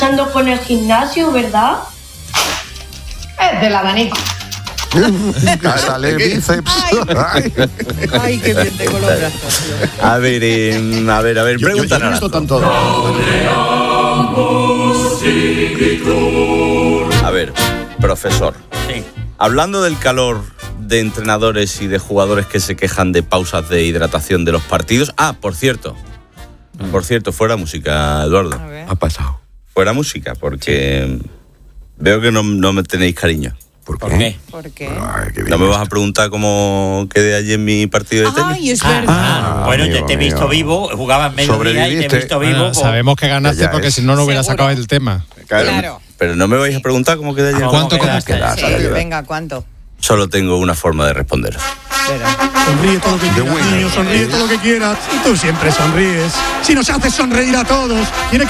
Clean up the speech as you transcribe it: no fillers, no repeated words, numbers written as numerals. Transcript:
Ando con el gimnasio, ¿verdad? Es del abanico. Sale bíceps. Ay, qué bien tengo los brazos. A ver, pregunta yo no he visto tanto. A ver, profesor. Sí. Hablando del calor de entrenadores y de jugadores que se quejan de pausas de hidratación de los partidos. Por cierto, fuera música, Eduardo. Ha pasado. Fuera música, porque veo que no me tenéis cariño. ¿Por ¿Por qué? ¿Por qué? Ay, qué bien ¿No me vas a está. preguntar cómo quedé ayer en mi partido de tenis? Ay, es verdad. Bueno, amigo yo te he visto mío. vivo, jugaba en mediodía y te he Sobreviviste. visto vivo. Bueno, sabemos que ganaste Ya porque es. si no hubiera Seguro. sacado el tema. Claro. Pero no me vais a preguntar cómo quedé ayer. ¿Cuánto quedaste? Sí, venga, ¿cuánto? Solo tengo una forma de responder. Sonríe todo lo que quieras, buena. niño, sonríe todo lo que quieras. Y tú siempre sonríes. Si nos haces sonreír a todos, tiene que